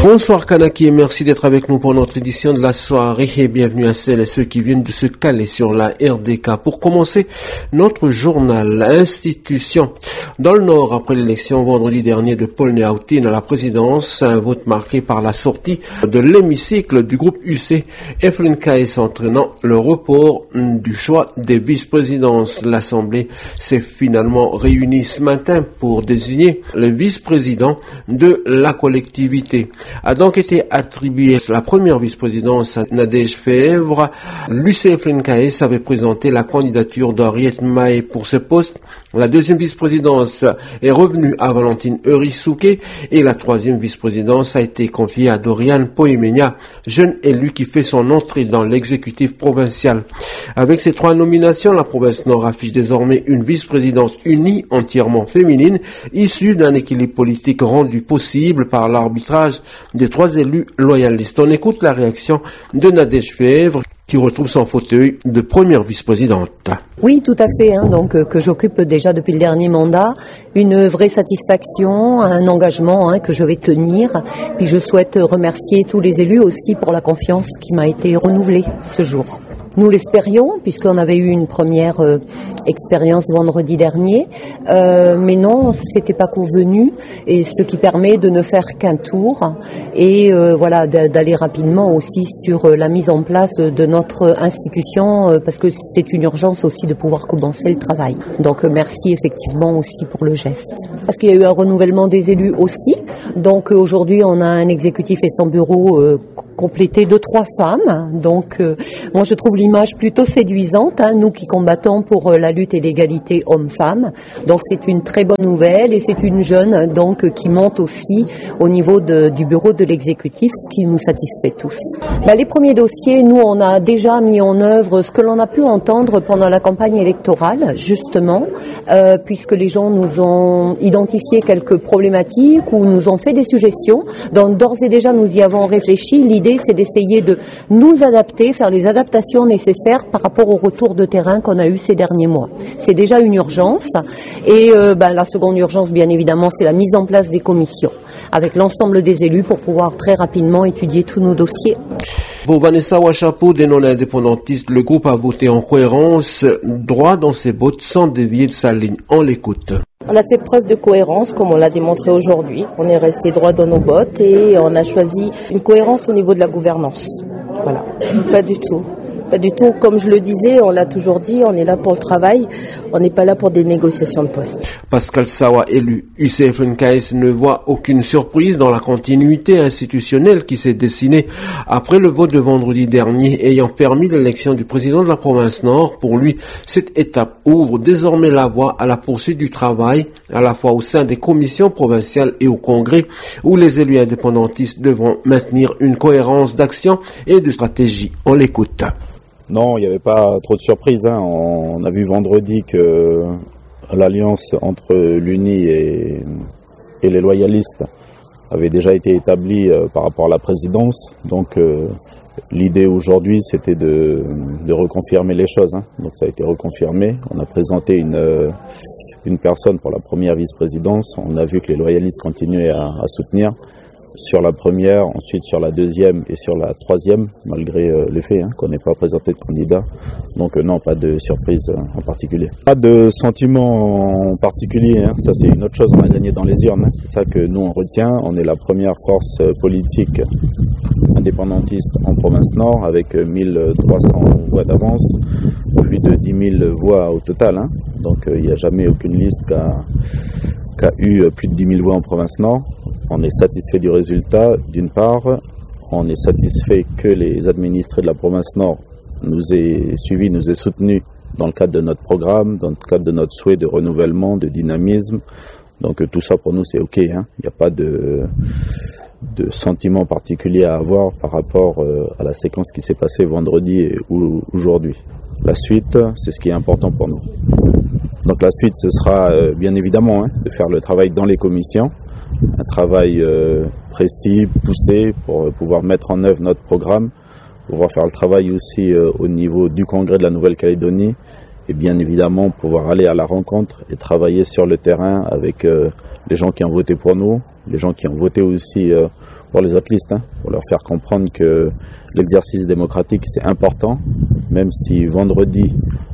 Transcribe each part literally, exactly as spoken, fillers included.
Bonsoir Kanaki et merci d'être avec nous pour notre édition de la soirée et bienvenue à celles et ceux qui viennent de se caler sur la R D K. Pour commencer, notre journal Institution. Dans le Nord, après l'élection vendredi dernier de Paul Néautine à la présidence, un vote marqué par la sortie de l'hémicycle du groupe U C, Efren Kaes entraînant le report du choix des vice-présidences. L'Assemblée s'est finalement réunie ce matin pour désigner le vice-président de la collectivité. A donc été attribuée la première vice-présidence à Nadège Fèvre. L'U C Efren Kaes avait présenté la candidature d'Henriette Mahé pour ce poste. La deuxième vice-présidence est revenue à Valentine Eurissouké et la troisième vice-présidence a été confiée à Doriane Poimenia, jeune élu qui fait son entrée dans l'exécutif provincial. Avec ces trois nominations, la province Nord affiche désormais une vice-présidence unie, entièrement féminine, issue d'un équilibre politique rendu possible par l'arbitrage des trois élus loyalistes. On écoute la réaction de Nadège Fèvre qui retrouve son fauteuil de première vice-présidente. Oui, tout à fait, hein, donc euh, que j'occupe déjà depuis le dernier mandat, une vraie satisfaction, un engagement hein, que je vais tenir. Puis je souhaite remercier tous les élus aussi pour la confiance qui m'a été renouvelée ce jour. Nous l'espérions, puisqu'on avait eu une première euh, expérience vendredi dernier, euh, mais non, c'était pas convenu, et ce qui permet de ne faire qu'un tour, et euh, voilà, d'aller rapidement aussi sur euh, la mise en place de notre institution, euh, parce que c'est une urgence aussi de pouvoir commencer le travail. Donc euh, merci effectivement aussi pour le geste. Parce qu'il y a eu un renouvellement des élus aussi, donc euh, aujourd'hui on a un exécutif et son bureau euh, complété de trois femmes, donc euh, moi je trouve l'image plutôt séduisante, hein, nous qui combattons pour euh, la lutte et l'égalité hommes-femmes, donc c'est une très bonne nouvelle et c'est une jeune donc euh, qui monte aussi au niveau de, du bureau de l'exécutif qui nous satisfait tous. Ben, les premiers dossiers, nous on a déjà mis en œuvre ce que l'on a pu entendre pendant la campagne électorale, justement, euh, puisque les gens nous ont identifié quelques problématiques ou nous ont fait des suggestions, donc d'ores et déjà nous y avons réfléchi. L'idée c'est d'essayer de nous adapter, faire les adaptations nécessaires par rapport au retour de terrain qu'on a eu ces derniers mois. C'est déjà une urgence et euh, ben, la seconde urgence bien évidemment c'est la mise en place des commissions avec l'ensemble des élus pour pouvoir très rapidement étudier tous nos dossiers. Pour Vanessa Ouachapo, des non-indépendantistes, le groupe a voté en cohérence, droit dans ses bottes sans dévier de sa ligne. On l'écoute. On a fait preuve de cohérence comme on l'a démontré aujourd'hui. On est resté droit dans nos bottes et on a choisi une cohérence au niveau de la gouvernance. Voilà, pas du tout. Pas du tout. Comme je le disais, on l'a toujours dit, on est là pour le travail, on n'est pas là pour des négociations de poste. Pascal Sawa, élu U C Efren Kaes, ne voit aucune surprise dans la continuité institutionnelle qui s'est dessinée après le vote de vendredi dernier ayant permis l'élection du président de la province Nord. Pour lui, cette étape ouvre désormais la voie à la poursuite du travail, à la fois au sein des commissions provinciales et au Congrès, où les élus indépendantistes devront maintenir une cohérence d'action et de stratégie. On l'écoute. Non, il n'y avait pas trop de surprises. Hein. On a vu vendredi que l'alliance entre l'U N I et, et les loyalistes avait déjà été établie euh, par rapport à la présidence. Donc euh, l'idée aujourd'hui, c'était de, de reconfirmer les choses. Hein. Donc ça a été reconfirmé. On a présenté une, euh, une personne pour la première vice-présidence. On a vu que les loyalistes continuaient à, à soutenir. Sur la première, ensuite sur la deuxième et sur la troisième, malgré euh, le fait hein, qu'on n'ait pas présenté de candidat. Donc euh, non, pas de surprise euh, en particulier. Pas de sentiment en particulier, hein. Ça c'est une autre chose, on a gagné dans les urnes. Hein. C'est ça que nous on retient. On est la première force euh, politique indépendantiste en province Nord avec euh, mille trois cents voix d'avance, plus de dix mille voix au total. Hein. Donc il euh, n'y a jamais aucune liste qui a, qui a eu euh, plus de dix mille voix en province Nord. On est satisfait du résultat, d'une part. On est satisfait que les administrés de la province Nord nous aient suivis, nous aient soutenus dans le cadre de notre programme, dans le cadre de notre souhait de renouvellement, de dynamisme. Donc tout ça pour nous c'est ok. Hein. Il n'y a pas de, de sentiment particulier à avoir par rapport euh, à la séquence qui s'est passée vendredi et aujourd'hui. La suite, c'est ce qui est important pour nous. Donc la suite, ce sera euh, bien évidemment hein, de faire le travail dans les commissions. Un travail euh, précis, poussé pour pouvoir mettre en œuvre notre programme, pouvoir faire le travail aussi euh, au niveau du Congrès de la Nouvelle-Calédonie et bien évidemment pouvoir aller à la rencontre et travailler sur le terrain avec euh, les gens qui ont voté pour nous, les gens qui ont voté aussi euh, pour les autres listes, hein, pour leur faire comprendre que l'exercice démocratique c'est important, même si vendredi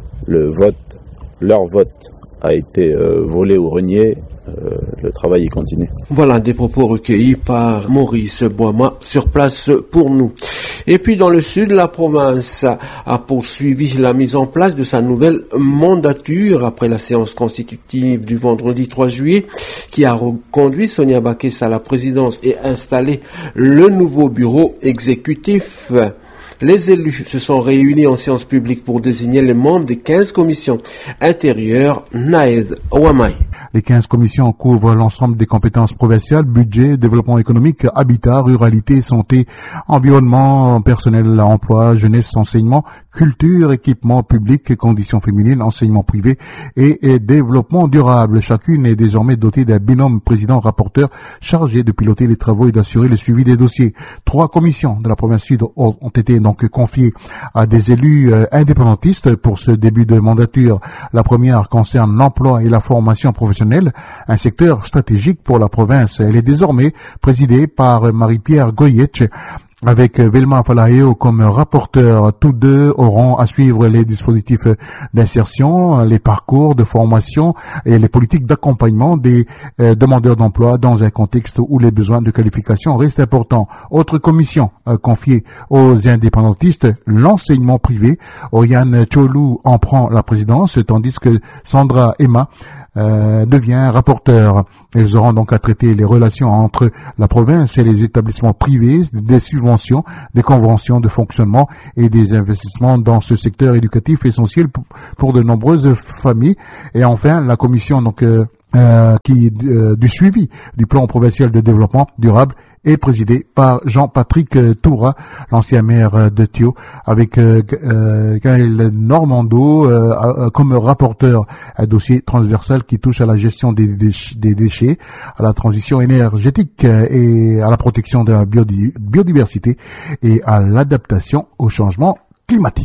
le vote, leur vote a été euh, volé ou renié, euh, le travail y continue. Voilà des propos recueillis par Maurice Boima sur place pour nous. Et puis dans le sud, la province a poursuivi la mise en place de sa nouvelle mandature après la séance constitutive du vendredi trois juillet qui a reconduit Sonia Bakes à la présidence et installé le nouveau bureau exécutif. Les élus se sont réunis en séance publique pour désigner les membres des quinze commissions intérieures. Naïd Ouamay. Les quinze commissions couvrent l'ensemble des compétences provinciales, budget, développement économique, habitat, ruralité, santé, environnement, personnel, emploi, jeunesse, enseignement, culture, équipement public, conditions féminines, enseignement privé et, et développement durable. Chacune est désormais dotée d'un binôme président-rapporteur chargé de piloter les travaux et d'assurer le suivi des dossiers. Trois commissions de la province sud ont été donc confiées à des élus euh, indépendantistes pour ce début de mandature. La première concerne l'emploi et la formation professionnelle, un secteur stratégique pour la province. Elle est désormais présidée par Marie-Pierre Goyetch, avec Velma Falaheo comme rapporteur. Tous deux auront à suivre les dispositifs d'insertion, les parcours de formation et les politiques d'accompagnement des euh, demandeurs d'emploi dans un contexte où les besoins de qualification restent importants. Autre commission euh, confiée aux indépendantistes, l'enseignement privé. Oriane Cholou en prend la présidence, tandis que Sandra Emma Euh, devient rapporteur. Ils auront donc à traiter les relations entre la province et les établissements privés, des subventions, des conventions de fonctionnement et des investissements dans ce secteur éducatif essentiel pour, pour de nombreuses familles. Et enfin, la commission donc euh, euh, qui euh, du suivi du plan provincial de développement durable est présidé par Jean-Patrick Toura, l'ancien maire de Thio, avec euh, euh, Gaël Normando euh, comme rapporteur, un dossier transversal qui touche à la gestion des, déch- des déchets, à la transition énergétique et à la protection de la biodi- biodiversité et à l'adaptation au changement climatique.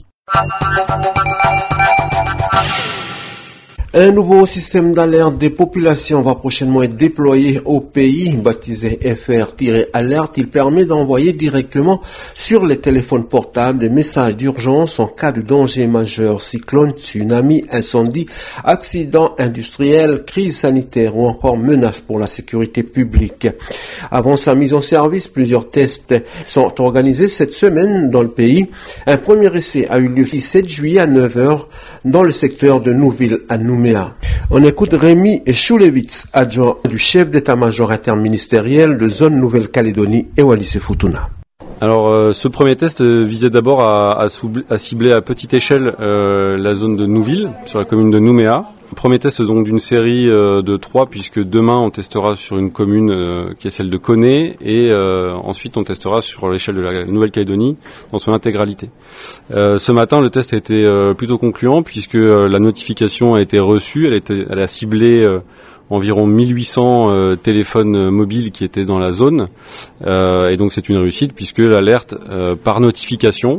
Un nouveau système d'alerte des populations va prochainement être déployé au pays, baptisé F R-Alerte. Il permet d'envoyer directement sur les téléphones portables des messages d'urgence en cas de danger majeur, cyclone, tsunami, incendie, accident industriel, crise sanitaire ou encore menace pour la sécurité publique. Avant sa mise en service, plusieurs tests sont organisés cette semaine dans le pays. Un premier essai a eu lieu le sept juillet à neuf heures dans le secteur de Nouville à Nouméa. On écoute Rémi Choulevitz, adjoint du chef d'état-major interministériel de zone Nouvelle-Calédonie et Wallis et Futuna. Alors euh, ce premier test euh, visait d'abord à, à, soubl- à cibler à petite échelle euh, la zone de Nouville, sur la commune de Nouméa. Le premier test donc d'une série euh, de trois, puisque demain on testera sur une commune euh, qui est celle de Koné, et euh, ensuite on testera sur l'échelle de la Nouvelle-Calédonie dans son intégralité. Euh, ce matin le test a été euh, plutôt concluant, puisque euh, la notification a été reçue, elle, était, elle a ciblé euh, environ mille huit cents euh, téléphones mobiles qui étaient dans la zone, euh, et donc c'est une réussite puisque l'alerte euh, par notification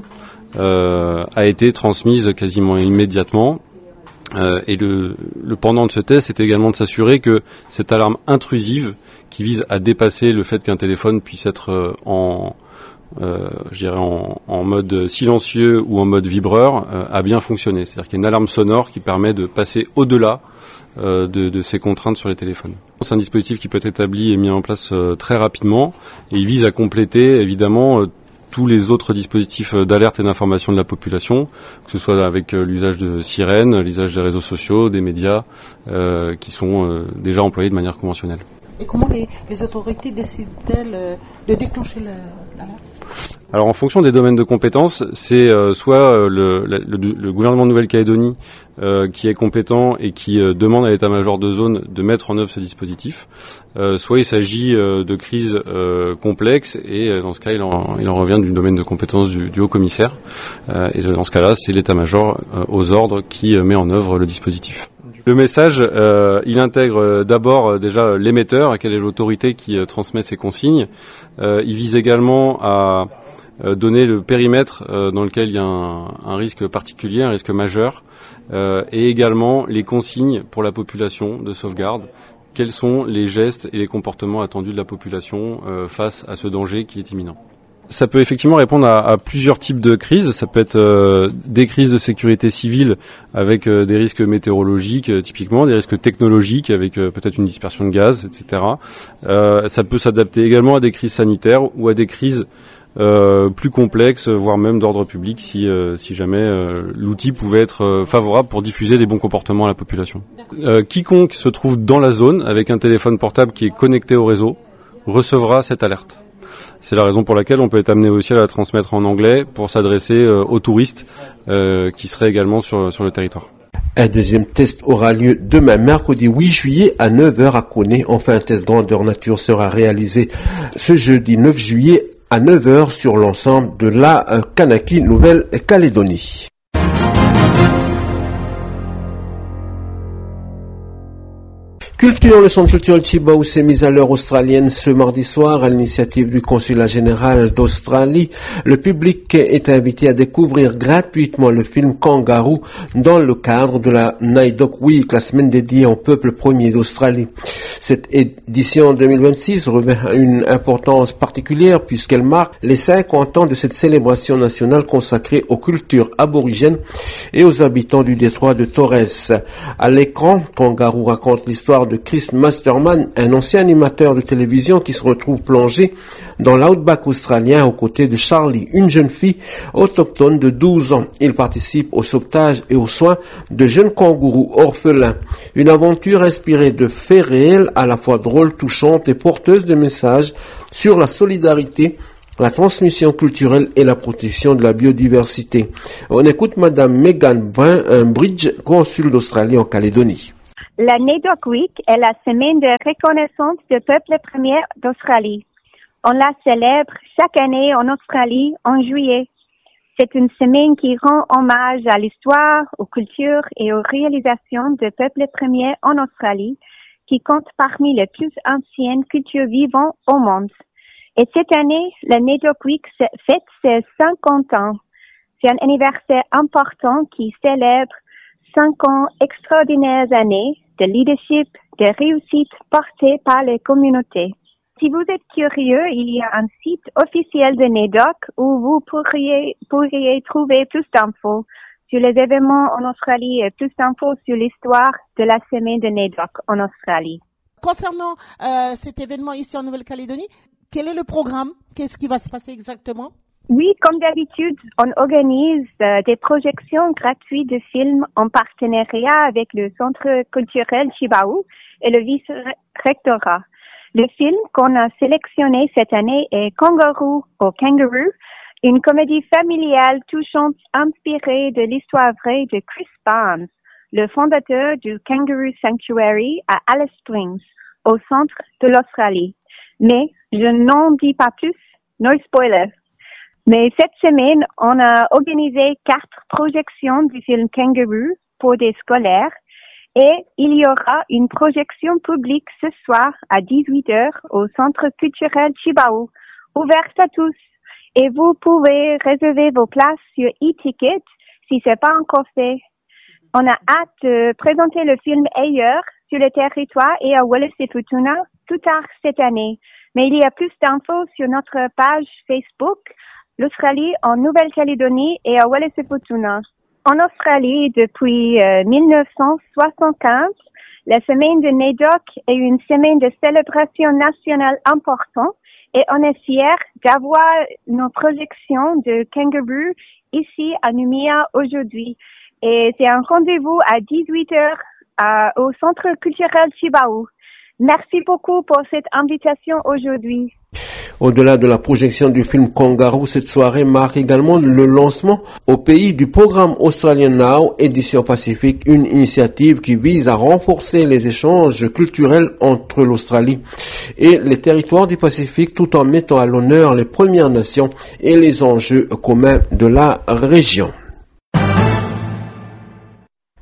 euh, a été transmise quasiment immédiatement, euh, et le, le pendant de ce test est également de s'assurer que cette alarme intrusive qui vise à dépasser le fait qu'un téléphone puisse être euh, en Euh, je dirais en, en mode silencieux ou en mode vibreur euh, a bien fonctionné. C'est-à-dire qu'il y a une alarme sonore qui permet de passer au-delà euh, de, de ces contraintes sur les téléphones. C'est un dispositif qui peut être établi et mis en place euh, très rapidement, et il vise à compléter évidemment euh, tous les autres dispositifs d'alerte et d'information de la population, que ce soit avec euh, l'usage de sirènes, l'usage des réseaux sociaux, des médias euh, qui sont euh, déjà employés de manière conventionnelle. Et comment les, les autorités décident-elles euh, de déclencher l'alerte ? Alors en fonction des domaines de compétences, c'est euh, soit euh, le, le, le gouvernement de Nouvelle-Calédonie euh, qui est compétent et qui euh, demande à l'état-major de zone de mettre en œuvre ce dispositif, euh, soit il s'agit euh, de crises euh, complexes, et euh, dans ce cas il en, il en revient du domaine de compétence du, du haut-commissaire, euh, et dans ce cas-là c'est l'état-major euh, aux ordres qui euh, met en œuvre le dispositif. Le message, euh, il intègre euh, d'abord euh, déjà l'émetteur, quelle est l'autorité qui euh, transmet ces consignes. Euh, il vise également à euh, donner le périmètre euh, dans lequel il y a un, un risque particulier, un risque majeur, euh, et également les consignes pour la population de sauvegarde quels sont les gestes et les comportements attendus de la population euh, face à ce danger qui est imminent. Ça peut effectivement répondre à, à plusieurs types de crises. Ça peut être euh, des crises de sécurité civile avec euh, des risques météorologiques, euh, typiquement, des risques technologiques avec euh, peut-être une dispersion de gaz, et cetera. Euh, ça peut s'adapter également à des crises sanitaires ou à des crises euh, plus complexes, voire même d'ordre public, si, euh, si jamais euh, l'outil pouvait être euh, favorable pour diffuser des bons comportements à la population. Euh, quiconque se trouve dans la zone avec un téléphone portable qui est connecté au réseau recevra cette alerte. C'est la raison pour laquelle on peut être amené aussi à la transmettre en anglais pour s'adresser euh, aux touristes euh, qui seraient également sur, sur le territoire. Un deuxième test aura lieu demain, mercredi huit juillet à neuf heures à Koné. Enfin, un test grandeur nature sera réalisé ce jeudi neuf juillet à neuf heures sur l'ensemble de la euh, Kanaki Nouvelle-Calédonie. Culture, le centre culturel Tjibaou s'est mis à l'heure australienne ce mardi soir à l'initiative du consulat général d'Australie. Le public est invité à découvrir gratuitement le film Kangaroo dans le cadre de la Naidoc Week, la semaine dédiée au peuple premier d'Australie. Cette édition deux mille vingt-six revêt une importance particulière puisqu'elle marque les cinquante ans de cette célébration nationale consacrée aux cultures aborigènes et aux habitants du détroit de Torres. À l'écran, Kangaroo raconte l'histoire de Chris Masterman, un ancien animateur de télévision qui se retrouve plongé dans l'outback australien aux côtés de Charlie, une jeune fille autochtone de douze ans. Il participe au sauvetage et aux soins de jeunes kangourous orphelins. Une aventure inspirée de faits réels, à la fois drôle, touchante et porteuse de messages sur la solidarité, la transmission culturelle et la protection de la biodiversité. On écoute Madame Megan Bridge, consul d'Australie en Calédonie. La Naidoc Week est la semaine de reconnaissance du peuple premier d'Australie. On la célèbre chaque année en Australie en juillet. C'est une semaine qui rend hommage à l'histoire, aux cultures et aux réalisations du peuple premier en Australie, qui compte parmi les plus anciennes cultures vivantes au monde. Et cette année, la Naidoc Week fête ses cinquante ans. C'est un anniversaire important qui célèbre cinq ans extraordinaires années de leadership, de réussite portée par les communautés. Si vous êtes curieux, il y a un site officiel de Naidoc où vous pourriez, pourriez trouver plus d'infos sur les événements en Australie et plus d'infos sur l'histoire de la semaine de Naidoc en Australie. Concernant euh, cet événement ici en Nouvelle-Calédonie, quel est le programme? Qu'est-ce qui va se passer exactement? Oui, comme d'habitude, on organise euh, des projections gratuites de films en partenariat avec le Centre culturel Tjibaou et le vice-rectorat. Le film qu'on a sélectionné cette année est Kangaroo au Kangaroo, une comédie familiale touchante inspirée de l'histoire vraie de Chris Barnes, le fondateur du Kangaroo Sanctuary à Alice Springs, au centre de l'Australie. Mais je n'en dis pas plus, no spoiler. Mais cette semaine, on a organisé quatre projections du film Kangaroo pour des scolaires et il y aura une projection publique ce soir à dix-huit heures au Centre culturel Tjibaou, ouverte à tous. Et vous pouvez réserver vos places sur e-ticket si c'est pas encore fait. On a hâte de présenter le film ailleurs sur le territoire et à Wallis et Futuna plus tard cette année. Mais il y a plus d'infos sur notre page Facebook, l'Australie en Nouvelle-Calédonie et à Wallis et Futuna. En Australie, depuis euh, mille neuf cent soixante-quinze, la semaine de Naidoc est une semaine de célébration nationale importante et on est fiers d'avoir nos projections de Kangaroo ici à Nouméa aujourd'hui. Et c'est un rendez-vous à dix-huit heures à, au Centre culturel Tjibaou. Merci beaucoup pour cette invitation aujourd'hui. Au-delà de la projection du film Kangaroo, cette soirée marque également le lancement au pays du programme Australian Now, édition Pacifique, une initiative qui vise à renforcer les échanges culturels entre l'Australie et les territoires du Pacifique tout en mettant à l'honneur les Premières Nations et les enjeux communs de la région.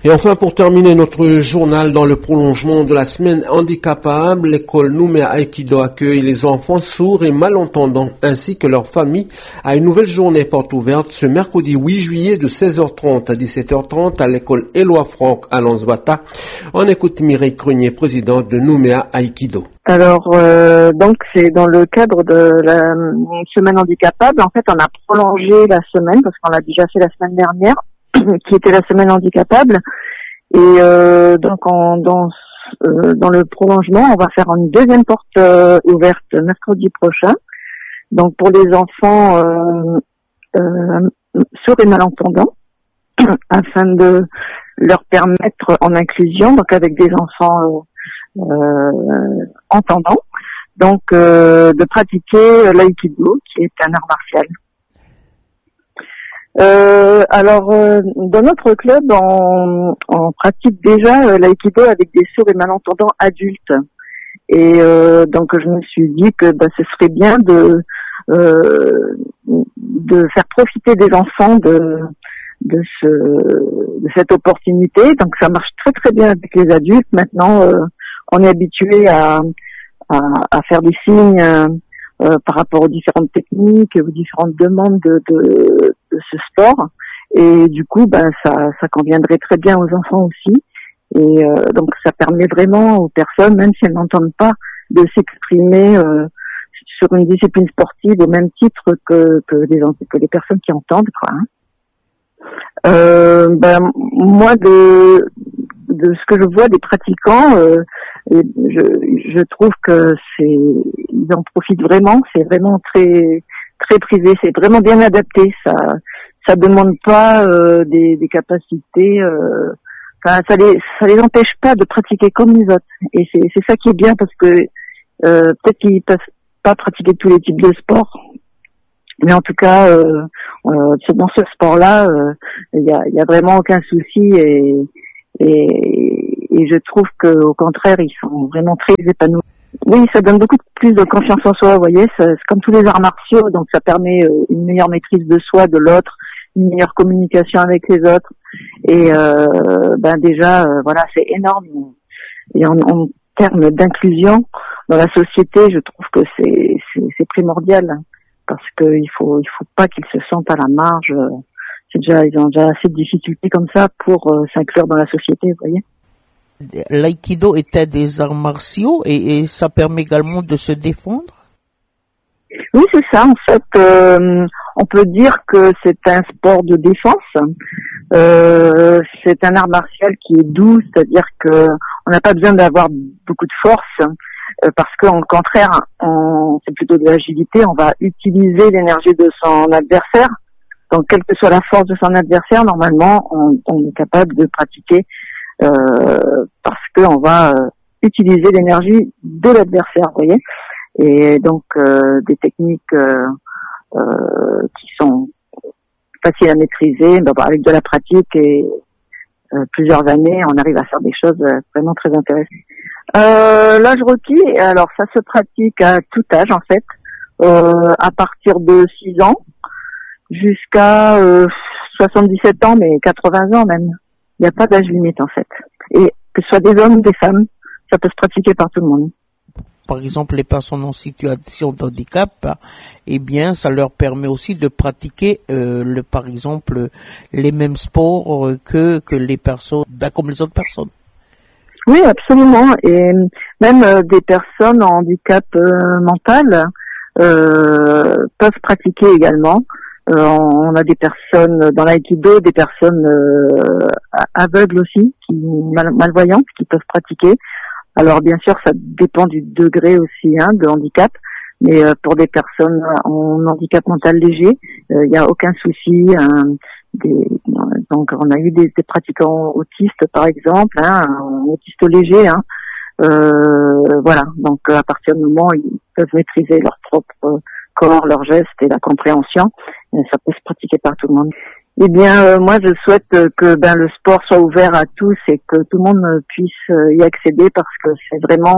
Et enfin, pour terminer notre journal dans le prolongement de la semaine handicapable, l'école Nouméa Aikido accueille les enfants sourds et malentendants ainsi que leurs familles à une nouvelle journée porte ouverte ce mercredi huit juillet de seize heures trente à dix-sept heures trente à l'école Éloi Franck à Lansbata. On écoute Mireille Crunier, présidente de Nouméa Aikido. Alors, euh, donc c'est dans le cadre de la semaine handicapable. En fait, on a prolongé la semaine parce qu'on l'a déjà fait la semaine dernière, qui était la semaine handicapable. Et euh, donc, en, dans, euh, dans le prolongement, on va faire une deuxième porte euh, ouverte mercredi prochain. Donc, pour les enfants euh, euh, sourds et malentendants, afin de leur permettre en inclusion, donc avec des enfants euh, euh, entendants, donc euh, de pratiquer l'aïkido, qui est un art martial. Euh, alors, euh, dans notre club, on, on pratique déjà euh, l'aïkido avec des sourds et malentendants adultes. Et euh, donc, je me suis dit que bah, ce serait bien de euh, de faire profiter des enfants de de ce de cette opportunité. Donc, ça marche très très bien avec les adultes. Maintenant, euh, on est habitué à, à à faire des signes. Euh, Euh, par rapport aux différentes techniques, aux différentes demandes de, de, de ce sport, et du coup, ben ça, ça conviendrait très bien aux enfants aussi. Et euh, donc, ça permet vraiment aux personnes, même si elles n'entendent pas, de s'exprimer euh, sur une discipline sportive au même titre que que les que les personnes qui entendent, quoi. Hein. Euh, ben moi, de de ce que je vois des pratiquants, euh, je, je trouve que c'est, ils en profitent vraiment. C'est vraiment très, très privé. C'est vraiment bien adapté. Ça, ça demande pas euh, des, des capacités. Euh, enfin, ça les, ça les empêche pas de pratiquer comme les autres. Et c'est, c'est ça qui est bien parce que euh, peut-être qu'ils peuvent pas pratiquer tous les types de sports. Mais en tout cas, euh, euh, dans ce sport-là, il euh, y a, y a vraiment aucun souci et Et, et je trouve que au contraire, ils sont vraiment très épanouis. Oui, ça donne beaucoup plus de confiance en soi, vous voyez, c'est comme tous les arts martiaux, donc ça permet une meilleure maîtrise de soi, de l'autre, une meilleure communication avec les autres. Et euh, ben déjà, euh, voilà, c'est énorme. Et en, en termes d'inclusion dans la société, je trouve que c'est, c'est, c'est primordial, parce qu'il faut, il faut pas qu'ils se sentent à la marge. C'est déjà, ils ont déjà assez de difficultés comme ça pour euh, s'inclure dans la société, vous voyez. L'aïkido était des arts martiaux et, et ça permet également de se défendre? Oui, c'est ça. En fait, euh, on peut dire que c'est un sport de défense. Euh, c'est un art martial qui est doux, c'est-à-dire que on n'a pas besoin d'avoir beaucoup de force, euh, parce qu'en contraire, on, c'est plutôt de l'agilité. On va utiliser l'énergie de son adversaire. Donc, quelle que soit la force de son adversaire, normalement, on, on est capable de pratiquer euh, parce qu'on va euh, utiliser l'énergie de l'adversaire, vous voyez. Et donc, euh, des techniques euh, euh, qui sont faciles à maîtriser, ben, avec de la pratique et euh, plusieurs années, on arrive à faire des choses vraiment très intéressantes. Euh, l'âge requis, alors ça se pratique à tout âge, en fait, euh, à partir de six ans. Jusqu'à euh, soixante-dix-sept ans, mais quatre-vingts ans même. Il n'y a pas d'âge limite en fait. Et que ce soit des hommes ou des femmes, ça peut se pratiquer par tout le monde. Par exemple, les personnes en situation de handicap, eh bien, ça leur permet aussi de pratiquer, euh, le, par exemple, les mêmes sports que que les personnes, ben, comme les autres personnes. Oui, absolument. Et même euh, des personnes en handicap euh, mental euh, peuvent pratiquer également. Euh, on a des personnes dans l'aïkido, des personnes euh, aveugles aussi, qui mal, malvoyantes, qui peuvent pratiquer. Alors bien sûr, ça dépend du degré aussi hein, de handicap, mais euh, pour des personnes en handicap mental léger, il euh, n'y a aucun souci. Hein, des, donc on a eu des, des pratiquants autistes par exemple, hein, autistes légers. Hein, euh, voilà, donc à partir du moment où ils peuvent maîtriser leur propre corps, leurs gestes et la compréhension, ça peut se pratiquer par tout le monde. Eh bien, euh, moi, je souhaite que ben le sport soit ouvert à tous et que tout le monde puisse y accéder parce que c'est vraiment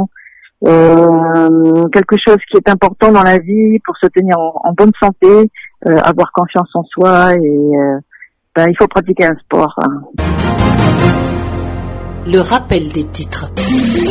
euh, quelque chose qui est important dans la vie pour se tenir en, en bonne santé, euh, avoir confiance en soi et euh, ben il faut pratiquer un sport. Hein. Le rappel des titres.